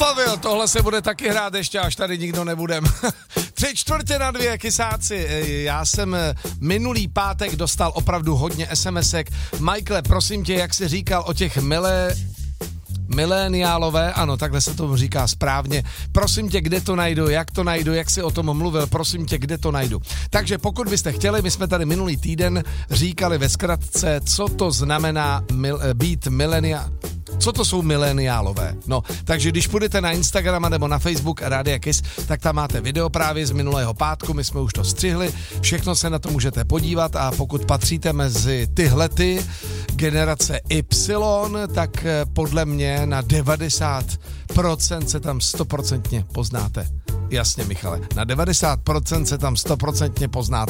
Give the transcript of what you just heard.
Alphaville, tohle se bude taky hrát ještě, až tady nikdo nebudem. 3:45, kysáci. Já jsem minulý pátek dostal opravdu hodně SMSek. Michael, prosím tě, jak jsi říkal o těch mileniálové, ano, takhle se to říká správně. Prosím tě, kde to najdu, jak jsi o tom mluvil, prosím tě, kde to najdu. Takže pokud byste chtěli, my jsme tady minulý týden říkali ve zkratce, co to znamená být mileniál. Co to jsou mileniálové? No, takže když půjdete na Instagram nebo na Facebook Rádia Kiss, tak tam máte video právě z minulého pátku, my jsme už to střihli, všechno se na to můžete podívat a pokud patříte mezi tyhlety generace Y, tak podle mě na 90% se tam 100% poznáte. Jasně, Michale, na 90% se tam 100% poznáte.